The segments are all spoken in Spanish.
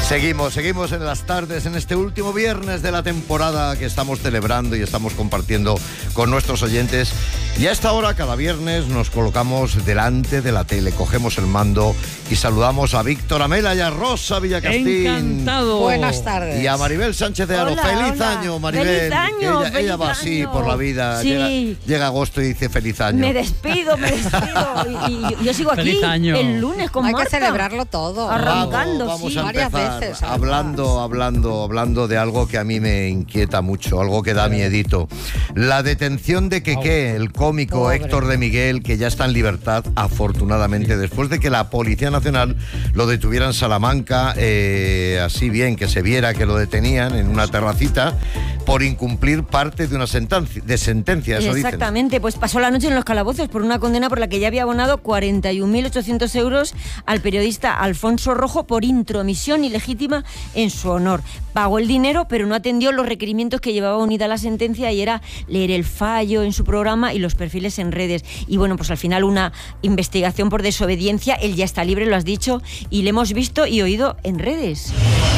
Seguimos en las tardes, en este último viernes de la temporada que estamos celebrando y estamos compartiendo con nuestros oyentes. Y a esta hora, cada viernes, nos colocamos delante de la tele, cogemos el mando y saludamos a Víctor Amela y a Rosa Villacastín. ¡Encantado! Buenas tardes. Y a Maribel Sánchez de Aro. ¡Feliz año, Maribel! ¡Feliz año! Ella va así por la vida. Sí. Llega agosto y dice feliz año. Me despido. Y yo sigo aquí Feliz año. el lunes con Hay Marta. que celebrarlo todo. Arrancando, Vamos sí. a Varias empezar veces, hablando de algo que a mí me inquieta mucho, algo que da miedito. La detención de Keke, el cómico Pobre. Héctor de Miguel, que ya está en libertad, afortunadamente, después de que la Policía Nacional lo detuviera en Salamanca, así bien, que se viera que lo detenían en una terracita por incumplir parte de una sentencia, eso dicen. Exactamente, pues pasó la noche en los calabozos por una condena por la que ya había abonado 41.800 euros al periodista Alfonso Rojo por intromisión ilegítima en su honor. Pagó el dinero, pero no atendió los requerimientos que llevaba unida la sentencia, y era leer el fallo en su programa y los perfiles en redes. Y bueno, pues al final una investigación por desobediencia. Él ya está libre, lo has dicho, y le hemos visto y oído en redes.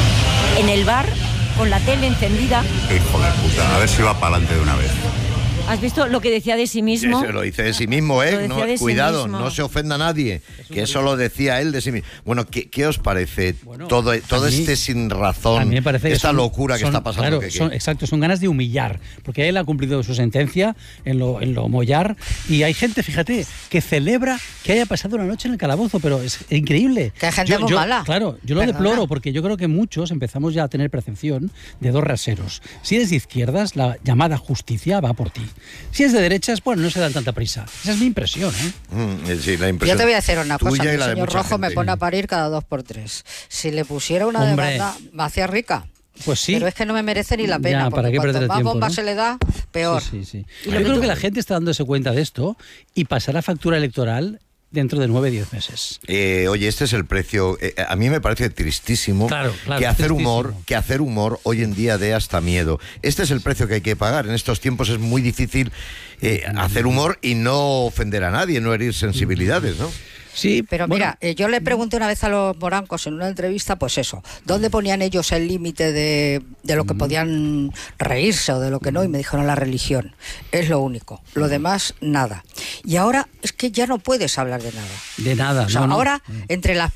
En el bar, con la tele encendida. Hijo de puta, a ver si va para adelante de una vez. ¿Has visto lo que decía de sí mismo? Sí, se lo dice de sí mismo, Lo decía No, de sí cuidado, mismo. no se ofenda a nadie, que eso lo decía él de sí mismo. Bueno, ¿qué os parece todo este sin razón, a mí me parece que esta locura que está pasando? Claro, exacto, son ganas de humillar, porque él ha cumplido su sentencia en lo mollar, y hay gente, fíjate, que celebra que haya pasado una noche en el calabozo, pero es increíble. Que hay gente muy mala. Claro, yo lo Perdona. deploro, porque yo creo que muchos empezamos ya a tener percepción de dos raseros. Si eres de izquierdas, la llamada justicia va por ti. Si es de derechas, bueno, no se dan tanta prisa. Esa es mi impresión, ¿eh? Sí, la Yo impresión te voy a decir una cosa, tuya y el la de señor mucha Rojo me gente. pone a parir cada 2x3. Si le pusiera una Hombre. demanda, me hacía rica. Pues sí. Pero es que no me merece ni la pena, Ya, porque ¿para qué cuanto perder el más tiempo, bomba no? se le da, peor. Sí. Yo creo que la gente está dándose cuenta de esto y pasará factura electoral dentro de 9-10 meses. Oye, este es el precio. A mí me parece tristísimo, Claro, que tristísimo. hacer humor hoy en día dé hasta miedo. Este es el precio que hay que pagar. En estos tiempos es muy difícil hacer humor y no ofender a nadie, no herir sensibilidades, ¿no? Sí, Pero bueno, mira, yo le pregunté una vez a los morancos en una entrevista, pues eso, ¿dónde ponían ellos el límite de lo que podían reírse o de lo que no? Y me dijeron la religión, es lo único, lo demás nada. Y ahora es que ya no puedes hablar de nada. de nada. O sea, no. ahora entre las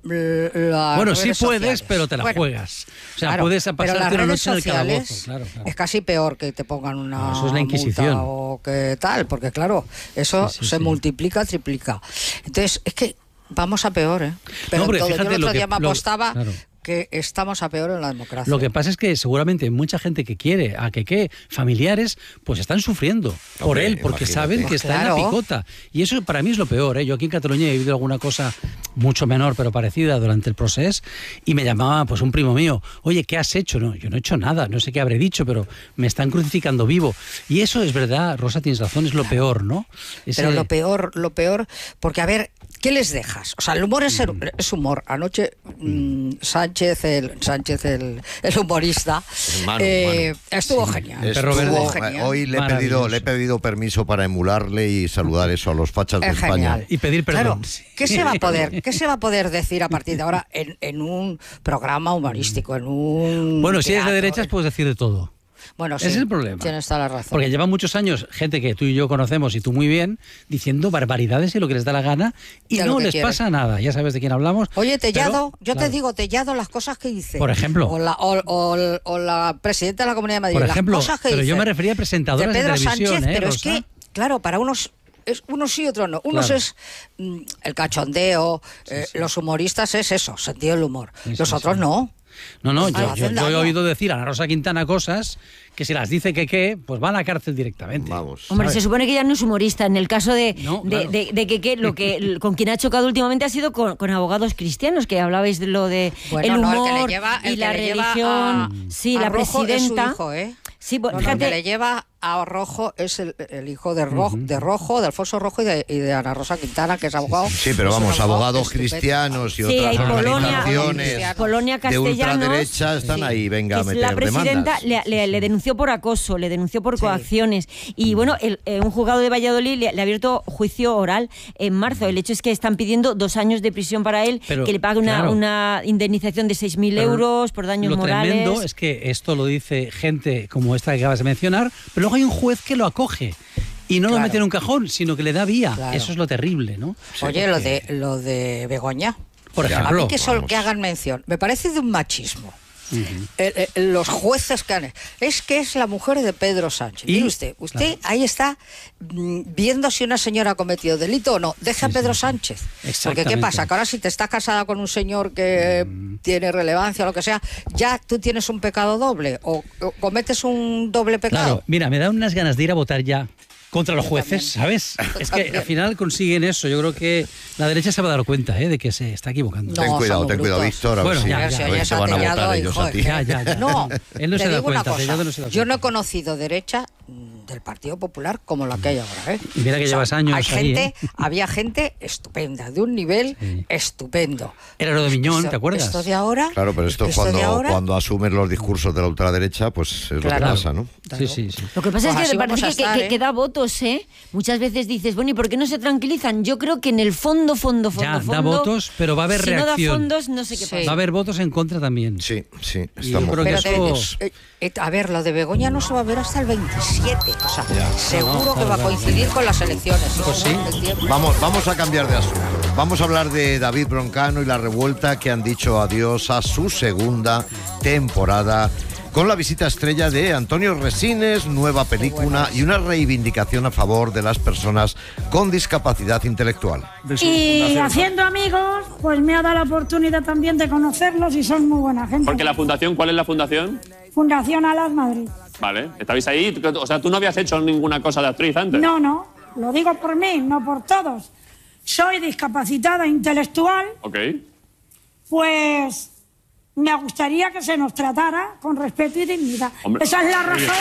Bueno, sí redes puedes, sociales. pero te la Bueno, juegas. O sea, claro, puedes pero pasarte las una redes noche en el calabozo. sociales Claro. es casi peor que te pongan una No, eso es la Inquisición. multa o que tal, porque claro, eso Sí, se sí. multiplica, triplica. Entonces, es que vamos a peor, ¿eh? Pero No, pero en todo. Yo fíjate el lo otro que- día me lo- apostaba claro. que estamos a peor en la democracia. Lo que pasa es que seguramente mucha gente que quiere a Keke, familiares, pues están sufriendo por Hombre, él, porque imagínate. saben que Pues está en la claro. picota. Y eso para mí es lo peor, ¿eh? Yo aquí en Cataluña he vivido alguna cosa mucho menor, pero parecida durante el proceso, y me llamaba pues un primo mío, oye, ¿qué has hecho? No, yo no he hecho nada, no sé qué habré dicho, pero me están crucificando vivo. Y eso es verdad, Rosa, tienes razón, es lo peor, ¿no? Pero lo peor, porque a ver, ¿qué les dejas? O sea, el humor es humor. Anoche Sánchez, el humorista, Manu. estuvo genial. Perro Estuvo- verde. Genial. Hoy le he Maravilloso. pedido permiso para emularle y saludar eso a los fachas de Es España. genial. Y pedir perdón. Claro, ¿qué se va a poder decir a partir de ahora en un programa humorístico, en un Bueno, si eres de teatro? derechas puedes decir de todo. Bueno, sí, Ese es el problema. tienes toda la razón. Porque lleva muchos años gente que tú y yo conocemos, y tú muy bien, diciendo barbaridades y lo que les da la gana, y Ya lo no que les quieren. pasa nada. Ya sabes de quién hablamos. Oye, Tellado, pero, yo claro, te digo, Tellado, las cosas que dice. Por ejemplo. O la presidenta de la Comunidad de Madrid. Por ejemplo, las cosas que pero yo dice me refería a presentadoras de Pedro de televisión, Sánchez, pero Rosa. es que, claro, para unos sí, otros no. Unos Claro. es el cachondeo, los humoristas es eso, sentido del humor. Sí, Los sí, otros sí. no. No, Ay, yo hacen he daño. oído decir a Ana Rosa Quintana cosas que si las dice que pues van a la cárcel directamente. Vamos. Hombre, ¿sabes? se supone que ya no es humorista. En el caso de No, claro. que lo que con quien ha chocado últimamente ha sido con abogados cristianos, que hablabais de lo de Bueno, el no, humor el que le lleva y la le lleva religión. Sí, a la Rojo es su presidenta. hijo, ¿eh? Sí, No, fíjate. que le lleva a Rojo es el hijo de Rojo, de Alfonso Rojo y de Ana Rosa Quintana, que es abogado. Sí, pero vamos, abogados cristianos y otras organizaciones Polonia de Castellanos, ultraderecha están ahí, venga a meter la presidenta demandas. le denunció por acoso, le denunció por coacciones. Y bueno, un juzgado de Valladolid le ha abierto juicio oral en marzo. El hecho es que están pidiendo 2 años de prisión para él, pero, que le pague una indemnización de 6.000 euros por daños morales. Lo tremendo es que esto lo dice gente como esta que acabas de mencionar, pero luego hay un juez que lo acoge y no lo mete en un cajón, sino que le da vía. Claro. Eso es lo terrible, ¿no? Oye, lo de Begoña, por ejemplo, a mí que hagan mención, me parece de un machismo. Los jueces que es la mujer de Pedro Sánchez. Mire usted ahí está viendo si una señora ha cometido delito o no. Deja a Pedro Sánchez. Porque ¿qué pasa? Que ahora si te estás casada con un señor que tiene relevancia o lo que sea, ya tú tienes un pecado doble o cometes un doble pecado. Claro, mira, me da unas ganas de ir a votar ya contra los jueces, ¿sabes? Es que al final consiguen eso. Yo creo que la derecha se va a dar cuenta de que se está equivocando. Ten cuidado, Víctor. A ver si se van a votar ellos a ti. Ya. No, él no se da cuenta. Yo no he conocido derecha del Partido Popular como la que hay ahora. Y mira que llevas años ahí, Había gente estupenda, de un nivel estupendo. Era lo de Miñón, ¿te acuerdas? Esto de ahora... Claro, pero esto cuando asumes los discursos de la ultraderecha, pues es lo que pasa, ¿no? Claro. Sí. Lo que pasa es que parece que da votos, ¿eh? Muchas veces dices, bueno, ¿y por qué no se tranquilizan? Yo creo que en el fondo... da votos, pero va a haber reacción. Si no da fondos, no sé qué pasa. Va a haber votos en contra también. Sí. Yo creo que eso... a ver, lo de Begoña no se va a ver hasta el 27. O sea, seguro que va a coincidir con las elecciones. Pues sí. Vamos a cambiar de asunto. Vamos a hablar de David Broncano y la revuelta, que han dicho adiós a su segunda temporada, con la visita estrella de Antonio Resines, nueva película y una reivindicación a favor de las personas con discapacidad intelectual. Y haciendo amigos, pues me ha dado la oportunidad también de conocerlos y son muy buena gente. Porque la fundación, ¿cuál es la fundación? Fundación Alas Madrid. Vale, ¿estabais ahí? O sea, ¿tú no habías hecho ninguna cosa de actriz antes? No, lo digo por mí, no por todos. Soy discapacitada intelectual. Ok. Pues me gustaría que se nos tratara con respeto y dignidad. Hombre, esa es la razón.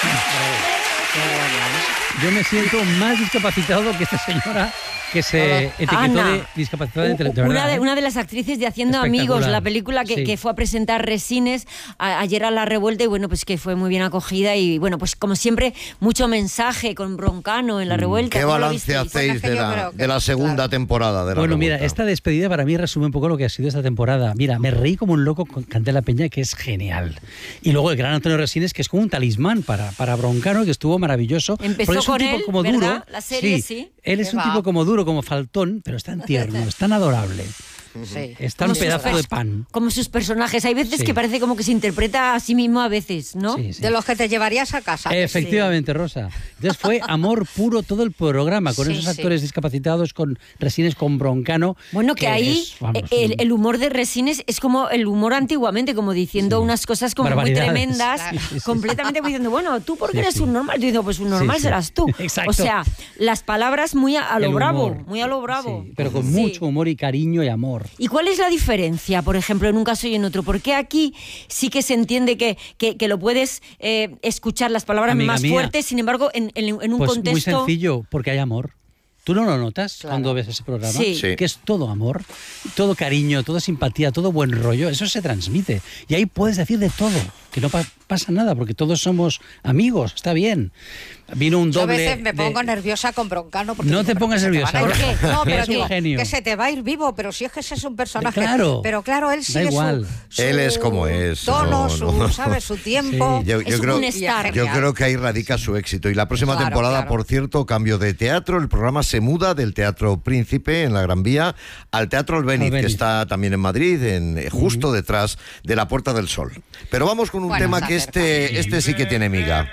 Yo me siento más discapacitado que esta señora que se etiquetó de discapacitada intelectual. Una de las actrices de Haciendo Amigos, la película que fue a presentar Resines ayer a la revuelta, y bueno, pues que fue muy bien acogida, y bueno, pues como siempre, mucho mensaje con Broncano en la revuelta. ¿Qué balance hacéis de la segunda temporada de la revuelta? Mira, esta despedida para mí resume un poco lo que ha sido esta temporada. Mira, me reí como un loco con Candela Peña, que es genial. Y luego el gran Antonio Resines, que es como un talismán para Broncano, que estuvo maravilloso. Empezó es un con tipo él, como ¿verdad? duro. La serie, sí. Él es un tipo como duro, como faltón, pero es tan tierno, es tan adorable. Sí. Es tan pedazo de pan. Como sus personajes. Hay veces que parece como que se interpreta a sí mismo a veces, ¿no? Sí. De los que te llevarías a casa. Efectivamente, Rosa. Entonces fue amor puro todo el programa, con esos actores discapacitados, con Resines, con Broncano. Bueno, que ahí el humor de Resines es como el humor antiguamente, como diciendo unas cosas como muy tremendas, completamente diciendo, bueno, ¿tú por qué eres un normal? Yo digo, pues un normal serás tú. Exacto. O sea, las palabras muy a lo bravo, humor. muy a lo bravo. Sí, pero con mucho humor y cariño y amor. ¿Y cuál es la diferencia, por ejemplo, en un caso y en otro? ¿Por qué aquí sí que se entiende que lo puedes escuchar las palabras más fuertes, sin embargo, en un contexto... Muy sencillo, porque hay amor. ¿Tú no lo notas cuando ves ese programa? Sí. Que es todo amor, todo cariño, toda simpatía, todo buen rollo. Eso se transmite. Y ahí puedes decir de todo, que no pasa nada, porque todos somos amigos, está bien. Vino un doble... Yo a veces me pongo nerviosa con Broncano. No te pongas nerviosa. ¿Por qué? No, pero es un genio. que se te va a ir vivo, pero si es que ese es un personaje. Claro. Pero claro, él sigue su él es como es. Tono, ¿sabes? Su tiempo. Sí. Yo creo, un star. yo creo que ahí radica su éxito. Y la próxima temporada, por cierto, cambio de teatro. El programa se muda del Teatro Príncipe, en la Gran Vía, al Teatro Albéniz, que está también en Madrid, justo detrás de la Puerta del Sol. Pero vamos con un tema que este sí que tiene miga.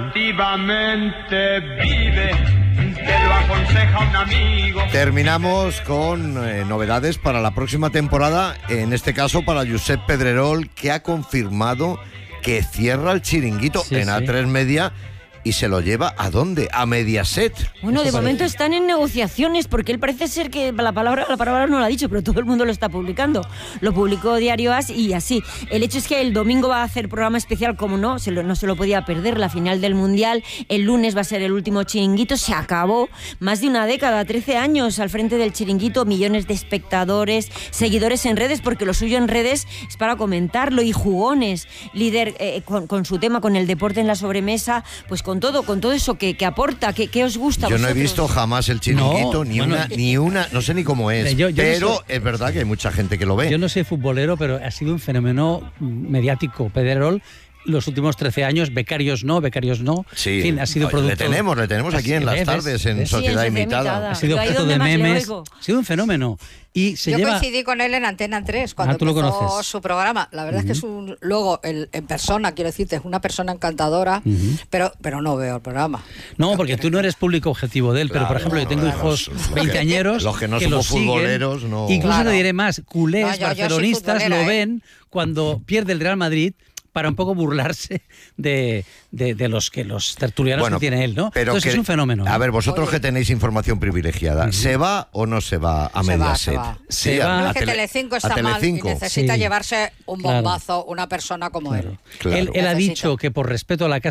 Deportivamente vive, te lo aconseja un amigo. Terminamos con novedades para la próxima temporada, en este caso para Josep Pedrerol, que ha confirmado que cierra el Chiringuito en A3 Media. y se lo lleva ¿a dónde? A Mediaset. Bueno, de momento están en negociaciones porque él parece ser que la palabra no lo ha dicho, pero todo el mundo lo está publicando. Lo publicó Diario As y así. El hecho es que el domingo va a hacer programa especial, como no se lo podía perder, la final del Mundial. El lunes va a ser el último Chiringuito. Se acabó más de una década, 13 años al frente del Chiringuito, millones de espectadores, seguidores en redes, porque lo suyo en redes es para comentarlo, y jugones, líder con su tema, con el deporte en la sobremesa, pues con todo eso que aporta, que os gusta a Yo no he vosotros. visto jamás el Chiringuito, ni una, no sé ni cómo es, pero es verdad que hay mucha gente que lo ve. Yo no soy futbolero, pero ha sido un fenómeno mediático, Pedrerol. Los últimos 13 años, becarios no. Sí, en fin, ha sido producto... Le tenemos aquí en las tardes en Sociedad Imitada. Ha sido objeto de memes, ha sido un fenómeno. Y Yo coincidí con él en Antena 3 cuando empezó su programa. La verdad es que es luego en persona, quiero decirte, es una persona encantadora, pero no veo el programa. No, porque tú no eres público objetivo de él, pero por ejemplo yo tengo hijos veinteañeros los que no somos futboleros, no. Incluso te diré más, culés, yo barcelonistas soy lo futbolera, ven cuando pierde el Real Madrid, para un poco burlarse de los tertulianos que tiene él, ¿no? Pero entonces es un fenómeno. A ver, vosotros que tenéis información privilegiada, ¿se va o no se va a Mediaset? Se va. Es que Telecinco está mal y necesita llevarse un bombazo una persona como él. Él ha dicho que por respeto a la casa